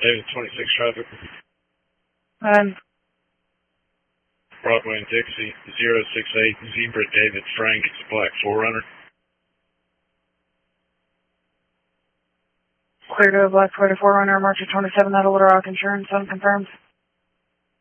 David 26 traffic. Broadway and Dixie, 068 Zebra David Frank, it's a black 4Runner. Clear to a black 4 4Runner, March 27, that'll order Rock Insurance, unconfirmed.